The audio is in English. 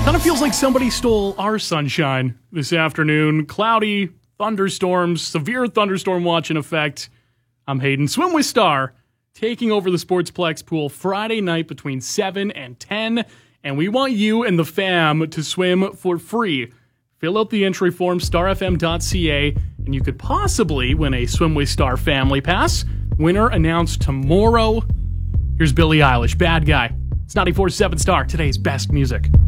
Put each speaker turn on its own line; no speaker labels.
Kind of feels like somebody stole our sunshine this afternoon. Cloudy, thunderstorms, severe thunderstorm watch in effect. I'm Hayden. Swim with Star, taking over the Sportsplex pool Friday night between 7 and 10. And we want you and the fam to swim for free. Fill out the entry form, starfm.ca, and you could possibly win a Swim with Star family pass. Winner announced tomorrow. Here's Billie Eilish, Bad Guy. It's 94.7 Star, today's best music.